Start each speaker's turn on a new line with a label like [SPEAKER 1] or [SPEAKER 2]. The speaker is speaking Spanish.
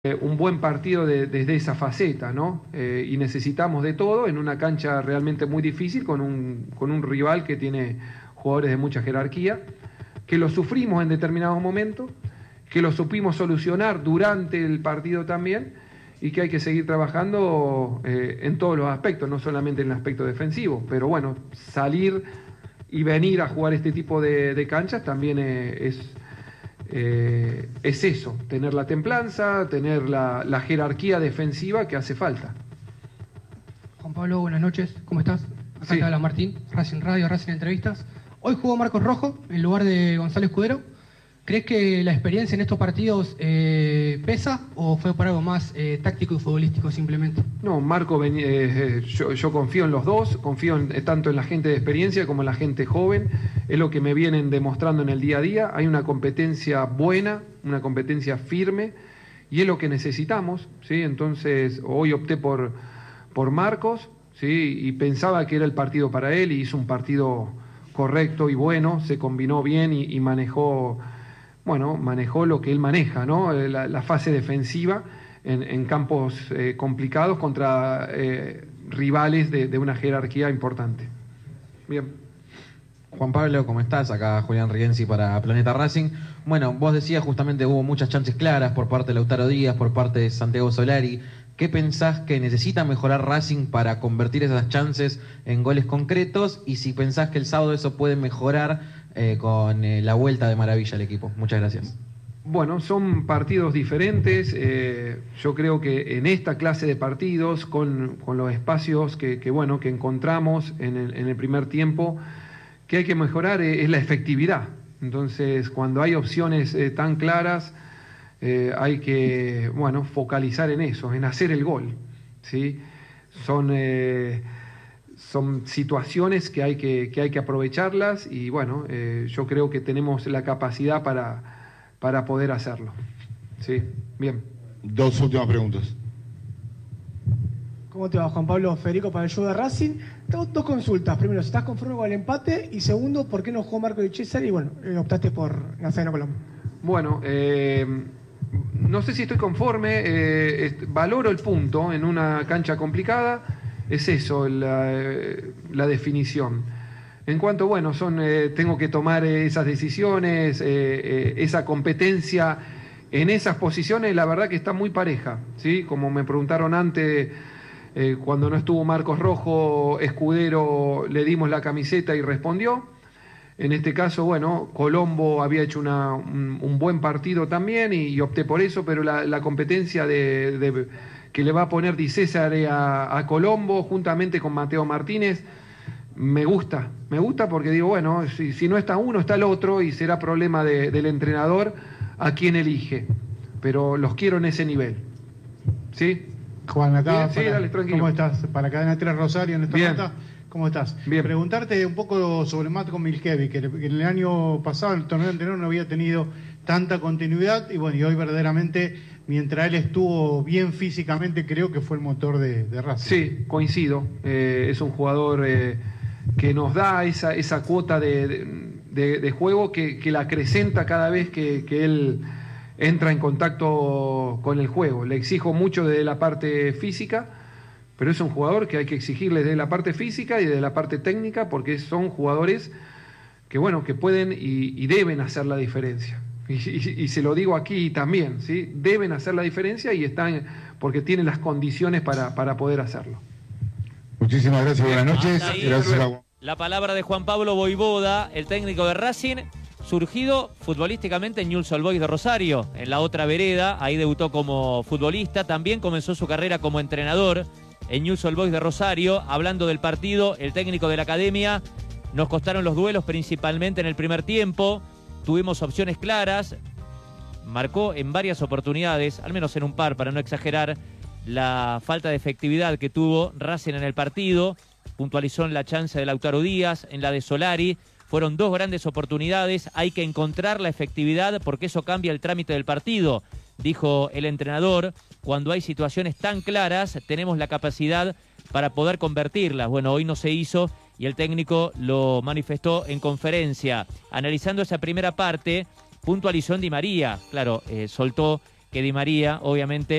[SPEAKER 1] un buen partido desde esa faceta, ¿no? Y necesitamos de todo en una cancha realmente muy difícil con un rival que tiene jugadores de mucha jerarquía, que lo sufrimos en determinados momentos, que lo supimos solucionar durante el partido también y que hay que seguir trabajando en todos los aspectos, no solamente en el aspecto defensivo, pero bueno, salir y venir a jugar este tipo de canchas también es eso, tener la templanza, tener la jerarquía defensiva que hace falta.
[SPEAKER 2] Juan Pablo, buenas noches, ¿cómo estás? Acá te habla Martín, Racing Radio, Racing Entrevistas. Hoy jugó Marcos Rojo en lugar de Gonzalo Escudero. ¿Crees que la experiencia en estos partidos pesa o fue por algo más táctico y futbolístico simplemente?
[SPEAKER 1] No, Marco, yo confío en los dos, confío tanto en la gente de experiencia como en la gente joven, es lo que me vienen demostrando en el día a día. Hay una competencia buena, una competencia firme y es lo que necesitamos, ¿sí? Entonces hoy opté por Marcos, ¿sí? Y pensaba que era el partido para él y hizo un partido correcto y bueno, se combinó bien y manejó lo que él maneja, ¿no? La fase defensiva en campos complicados contra rivales de una jerarquía importante. Bien.
[SPEAKER 3] Juan Pablo, ¿cómo estás? Acá Julián Rienzi para Planeta Racing. Bueno, vos decías justamente hubo muchas chances claras por parte de Lautaro Díaz, por parte de Santiago Solari. ¿Qué pensás que necesita mejorar Racing para convertir esas chances en goles concretos? Y si pensás que el sábado eso puede mejorar con la vuelta de maravilla al equipo. Muchas gracias.
[SPEAKER 1] Bueno, son partidos diferentes. Yo creo que en esta clase de partidos, con los espacios que encontramos en el primer tiempo, que hay que mejorar es la efectividad. Entonces, cuando hay opciones tan claras, hay que focalizar en eso, en hacer el gol, ¿sí? Son situaciones que hay que aprovecharlas y yo creo que tenemos la capacidad para poder hacerlo. Sí, bien.
[SPEAKER 4] Dos últimas preguntas.
[SPEAKER 5] ¿Cómo te va, Juan Pablo? Federico para el show de Racing. Tengo dos consultas. Primero, si estás conforme con el empate y segundo, ¿por qué no jugó Marco Di Cesare y optaste por Nazareno Colombo?
[SPEAKER 1] Bueno, no sé si estoy conforme, valoro el punto en una cancha complicada, es eso, la definición. En cuanto, tengo que tomar esas decisiones, esa competencia en esas posiciones, la verdad que está muy pareja, ¿sí? Como me preguntaron antes, cuando no estuvo Marcos Rojo, Escudero, le dimos la camiseta y respondió. En este caso, Colombo había hecho un buen partido también y opté por eso, pero la competencia que le va a poner Di Cesare a Colombo juntamente con Mateo Martínez, me gusta porque digo, si no está uno, está el otro y será problema del entrenador a quien elige, pero los quiero en ese nivel. ¿Sí?
[SPEAKER 6] Juan, acá,
[SPEAKER 1] sí, dale, tranquilo.
[SPEAKER 6] ¿Cómo estás? Para Cadena 3 Rosario en esta nota. ¿Cómo estás?
[SPEAKER 1] Bien.
[SPEAKER 6] Preguntarte un poco sobre Matko Milkevic, que en el año pasado, el torneo anterior, no había tenido tanta continuidad y hoy verdaderamente, mientras él estuvo bien físicamente, creo que fue el motor de Racing.
[SPEAKER 1] Sí, coincido. Es un jugador que nos da esa cuota de juego que la acrecenta cada vez que él entra en contacto con el juego. Le exijo mucho desde la parte física, pero es un jugador que hay que exigirle desde la parte física y desde la parte técnica, porque son jugadores que pueden y deben hacer la diferencia. Y se lo digo aquí también, ¿sí? Deben hacer la diferencia y están porque tienen las condiciones para poder hacerlo.
[SPEAKER 4] Muchísimas gracias, buenas noches. Gracias.
[SPEAKER 7] La palabra de Juan Pablo Voivoda, el técnico de Racing, surgido futbolísticamente en Newell's Old Boys de Rosario, en la otra vereda. Ahí debutó como futbolista, también comenzó su carrera como entrenador en Newell's Old Boys de Rosario. Hablando del partido, el técnico de la academia: nos costaron los duelos principalmente en el primer tiempo, tuvimos opciones claras, marcó en varias oportunidades, al menos en un par para no exagerar, la falta de efectividad que tuvo Racing en el partido. Puntualizó en la chance de Lautaro Díaz, en la de Solari. Fueron dos grandes oportunidades, hay que encontrar la efectividad porque eso cambia el trámite del partido, dijo el entrenador. Cuando hay situaciones tan claras, tenemos la capacidad para poder convertirlas. Hoy no se hizo y el técnico lo manifestó en conferencia. Analizando esa primera parte, puntualizó en Di María. Claro, soltó que Di María, obviamente,